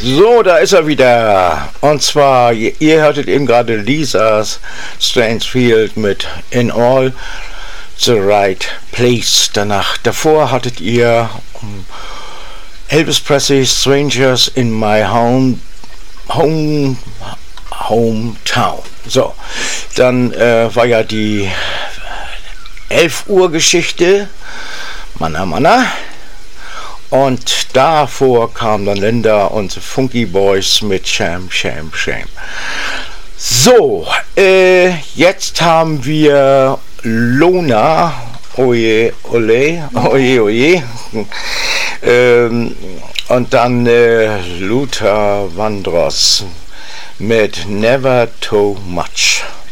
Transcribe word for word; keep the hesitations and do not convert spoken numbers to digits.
So, da ist er wieder. Und zwar, ihr, ihr hörtet eben gerade Lisa's Stansfield mit In All the Right Place. Danach, davor hattet ihr um, Elvis Presley, Strangers in My Home, Home, Hometown. So, dann äh, war ja die elf Uhr Geschichte. Manna, Manna. Und davor kamen dann Linda und the Funky Boys mit Sham, Sham, Sham. So, äh, jetzt haben wir Lona, oje, ole, oje, oje. ähm, und dann äh, Luther Vandross mit Never Too Much.